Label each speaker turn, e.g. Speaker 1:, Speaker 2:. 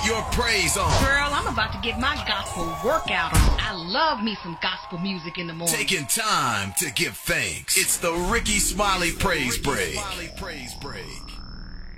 Speaker 1: get your praise on.
Speaker 2: Girl, I'm about to get my gospel workout on. I love me some gospel music in the morning.
Speaker 1: Taking time to give thanks. It's the Rickey Smiley Praise Break.